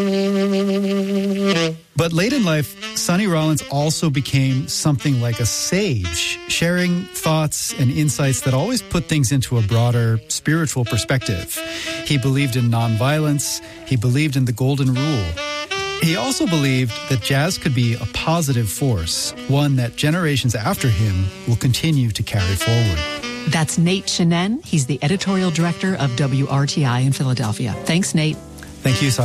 But late in life, Sonny Rollins also became something like a sage, sharing thoughts and insights that always put things into a broader spiritual perspective. He believed in nonviolence. He believed in the golden rule. He also believed that jazz could be a positive force, one that generations after him will continue to carry forward. That's Nate Chinen. He's the editorial director of WRTI in Philadelphia. Thanks, Nate. Thank you,